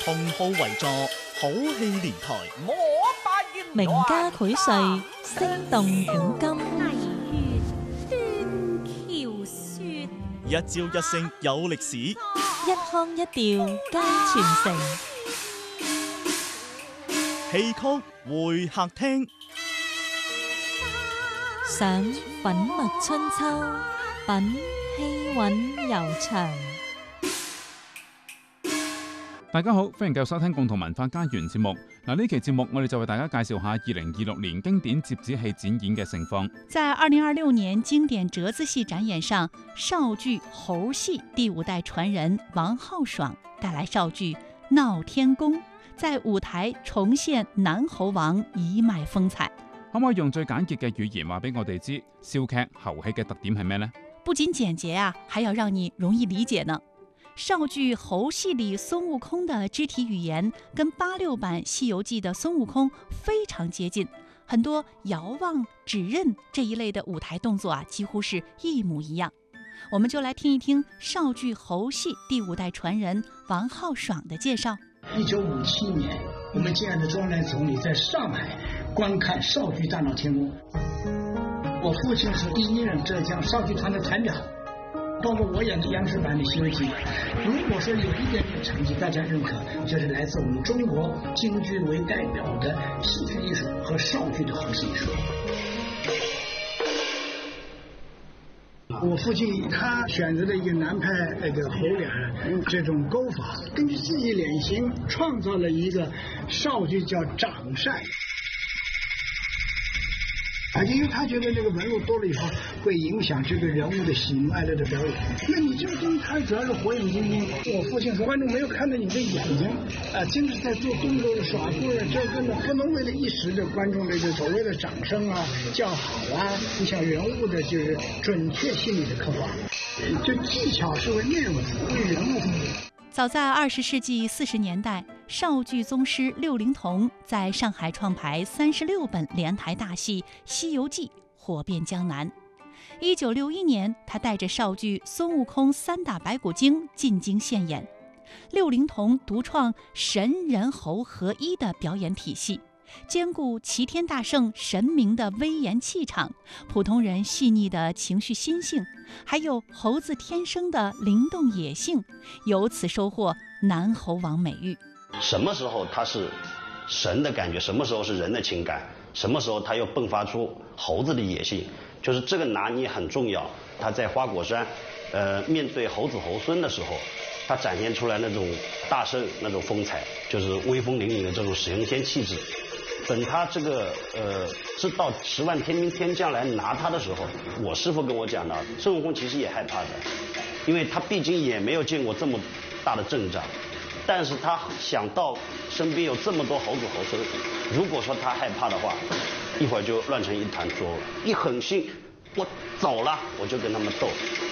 同號為座，好戲連台， 名家薈萃，聲動古今。 一朝一聲有歷史， 一腔一調皆傳承。 戲曲會客廳， 想品墨春秋，品氣韻悠長。 大家好，歡迎繼續收聽共同文化家園節目。呢期節目我哋就為大家介紹下2026年經典折子戲展演嘅盛況。 在2026年經典折子戲展演上，邵劇猴戲第5代傳人王浩爽帶來邵劇《鬧天宮》，在舞台重現南猴王一脈風采。 可唔可以用最簡潔嘅語言話俾我哋知，笑劇猴戲嘅特點係咩呢？ 不僅簡潔啊，還要讓你容易理解呢。邵劇猴戲裏孫悟空的肢體語言跟86版《西遊記》的孫悟空非常接近，很多遙望、指認這一類的舞台動作啊，幾乎是一模一樣。我們就來聽一聽邵劇猴戲第5代傳人王浩爽的介紹。 1957年，我們親愛的周恩來總理在上海觀看邵劇大鬧天宮。我父親是第1任浙江邵劇團的團長。包括我演的央視版的《西遊記》，如果說有一點點成績大家認可，就是來自我們中國京劇為代表的戲曲藝術和邵劇的猴戲藝術。我父親他選擇了一個南派那個猴臉這種勾法，根據自己臉型創造了一個邵劇叫掌扇。因為他覺得那個紋路多了以後會影響這個人物的喜怒哀樂的表演。那你這個東西它主要是火眼金睛。我父親說，觀眾沒有看到你的眼睛，經常在做動作的耍棍啊，這個呢不能為了一時的觀眾的這所謂的掌聲啊、叫好啊，影響人物的就是準確心理的刻畫。就技巧是為內容服務，為人物服務。 早在20世紀40年代，邵劇宗師六齡童在上海創排36本連台大戲《西遊記》，火遍江南。1961年，他帶着邵劇孫悟空3打白骨精進京獻演，六齡童獨創神人猴合一的表演體系，兼顧齊天大聖神明的威嚴氣場，普通人細膩的情緒心性，還有猴子天生的靈動野性，由此收穫南猴王美譽。 什麼時候它是神的感覺，什麼時候是人的情感，什麼時候它又迸發出猴子的野性，就是這個拿捏很重要。他在花果山面對猴子猴孫的時候，他展現出來那種大聖那種風采，就是威風凜凜的這種神仙氣質。等他這個是到10萬天兵天將來拿他的時候，我師父跟我講的，孫悟空其實也害怕的，因為他畢竟也沒有見過這麼大的陣仗，但是他想到身邊有這麼多猴子猴孫，如果說他害怕的話，一會兒就亂成一團糟了。一狠心，我走了，我就跟他們鬥。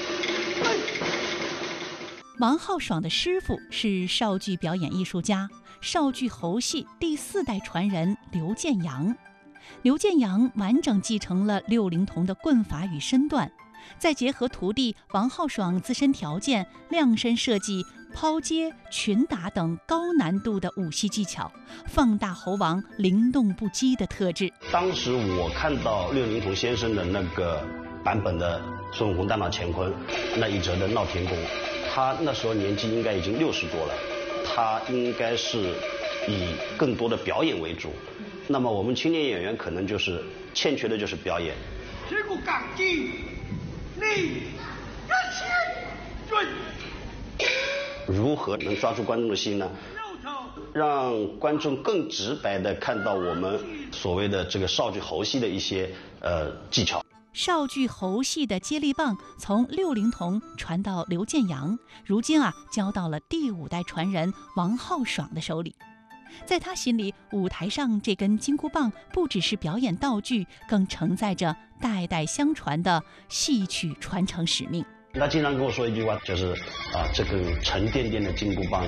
王浩爽的師父是邵劇表演藝術家，邵劇猴戲第4代傳人劉建陽。劉建陽完整繼承了六齡童的棍法與身段，再結合徒弟王浩爽自身條件，量身設計拋接、群打等高難度的武戲技巧，放大猴王靈動不羈的特質。 當時我看到六齡童先生的那個版本的孫悟空大鬧乾坤那一折的鬧天宮，他那時候年紀應該已經60多了，他應該是以更多的表演為主。那麼我們青年演員可能就是欠缺的就是表演。 這個港地，你如何能抓住觀眾的心呢？讓觀眾更直白地看到我們所謂的這個邵劇猴戲的一些技巧。 邵劇猴戲的接力棒從六齡童傳到劉建陽，如今交到了第5代傳人王浩爽的手裡。在他心裡，舞台上這根金箍棒不只是表演道具，更承載着代代相傳的戲曲傳承使命。 他經常跟我說一句話，就是這根沉甸甸的金箍棒